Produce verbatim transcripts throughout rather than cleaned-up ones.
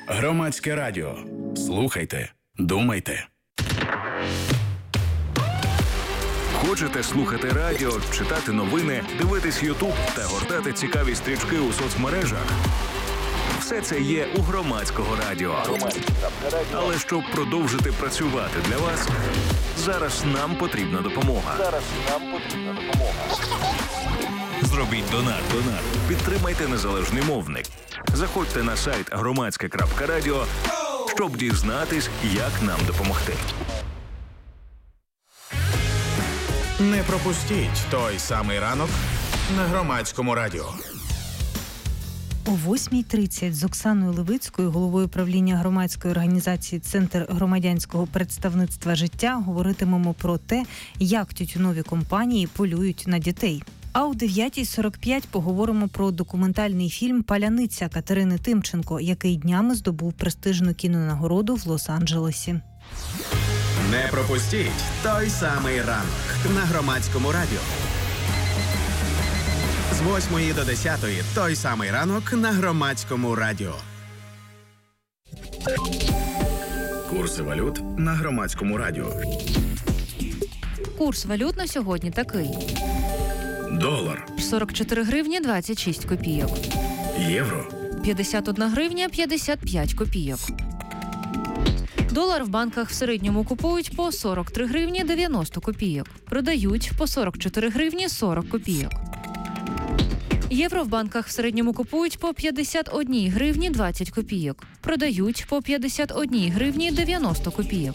Громадське радіо. Слухайте, думайте. Хочете слухати радіо, читати новини, дивитись Ютуб та гортати цікаві стрічки у соцмережах? Все це є у Громадського радіо. Але щоб продовжити працювати для вас, зараз нам потрібна допомога. Зараз нам потрібна допомога. Зробіть донат. Донат. Підтримайте незалежний мовник. Заходьте на сайт громадське крапка радіо, щоб дізнатись, як нам допомогти. Не пропустіть той самий ранок на Громадському радіо. О восьмій тридцять з Оксаною Левицькою, головою правління громадської організації «Центр громадянського представництва життя», говоритимемо про те, як тютюнові компанії полюють на дітей. А о дев'ятій сорок п'ять поговоримо про документальний фільм «Паляниця» Катерини Тимченко, який днями здобув престижну кінонагороду в Лос-Анджелесі. Не пропустіть той самий ранок на Громадському радіо. З восьмої до десятої той самий ранок на Громадському радіо. Курси валют на Громадському радіо. Курс валют на сьогодні такий. Долар. сорок чотири гривні двадцять шість копійок. Євро. п'ятдесят одна гривня п'ятдесят п'ять копійок. Долар в банках в середньому купують по сорок три гривні дев'яносто копійок. Продають по сорок чотири гривні сорок копійок. Євро в банках в середньому купують по п'ятдесят одна гривні двадцять копійок. Продають по п'ятдесят одна гривні дев'яносто копійок.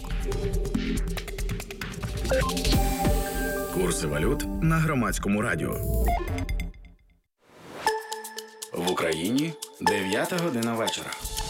Курси валют на Громадському радіо. В Україні дев'ята година вечора.